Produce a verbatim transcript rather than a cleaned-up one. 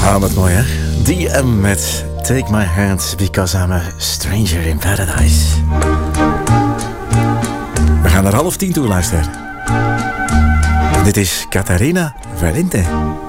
Ah, wat mooi hè. D M met Take My Hand Because I'm a Stranger in Paradise. We gaan naar half tien toe luisteren. Dit is Catarina Valente.